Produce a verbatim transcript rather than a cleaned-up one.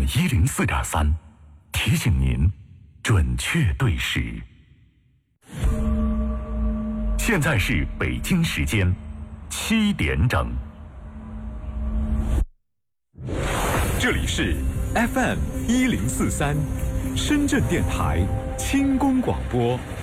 M 一零四点三，提醒您准确对时。现在是北京时间七点整。 这里是 F M 一零四三，深圳电台轻功广播